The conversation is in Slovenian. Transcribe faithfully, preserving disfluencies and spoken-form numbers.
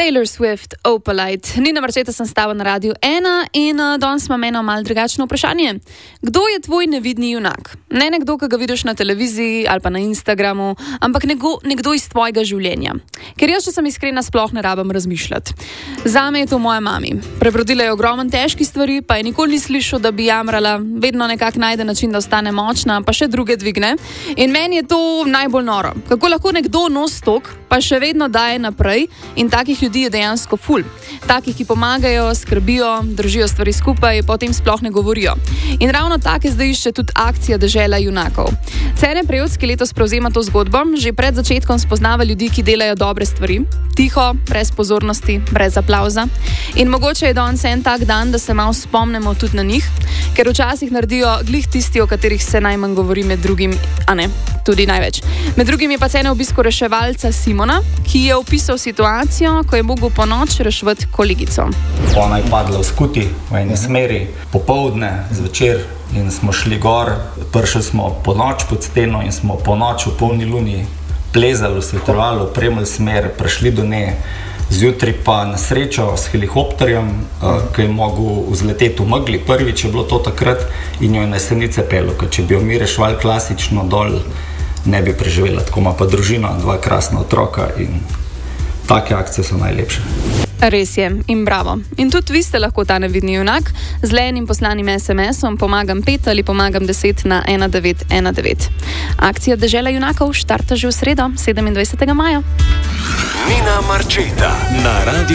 Taylor Swift, Opalite. Nina Marčeta sem stala na Radiu ena in uh, danes imam eno malo drugačno vprašanje. Kdo je tvoj nevidni junak? Ne nekdo, ki ga vidiš na televiziji ali pa na Instagramu, ampak nekdo, nekdo iz tvojega življenja. Ker jaz, če sem iskrena, sploh ne rabim razmišljati. Zame je to moja mami. Prebrodila je ogromno težkih stvari, pa je nikoli ni slišal, da bi jamrala. Vedno nekako najde način, da ostane močna, pa še druge dvigne. In meni je to najbolj noro. Kako lahko nekdo nos tok, pa še vedno daje naprej, in takih ljudi je dejansko ful. Takih, ki pomagajo, skrbijo, držijo stvari skupaj, pa o tem sploh ne govorijo. In ravno take zdaj išče tudi akcija Dežela junakov. Cene Prejotski letos prevzema to zgodbo, že pred začetkom spoznava ljudi, ki delajo dobre stvari, tiho, brez pozornosti, brez aplavza. In mogoče je danes en tak dan, da se malo spomnimo tudi na njih, ker včasih naredijo glih tisti, o katerih se najmanj govori, med drugim, a ne, tudi največ. Med drugim je pa cene obisko reševalca Simona, ki je opisal situacijo, ko je mogel po noč reševati kolegico. Ona je padla v skuti, v eni smeri, popoldne, zvečer, in smo šli gor. Prišli smo po noč pod steno in smo po noč v polni luni plezali v svetovalo, opremili smer, prišli do nje. Zjutraj pa na srečo s helikopterjem, uh, ki je mogel vzleteti v megli. Prvič je bilo to takrat in jo je na Jesenice pelil, ker če bi jo mi reševali klasično dol, ne bi preživela. Tako ima pa družina, dva krasna otroka in take akcije so najlepše. Res je in bravo. In tudi vi ste lahko ta nevidni junak. Z le enim poslanim es em esom pomagam pet ali pomagam deset na ena devet ena devet. Akcija Dežela junakov štarta že v sredo, sedemindvajsetega maja. Nina Marčeta na Radiu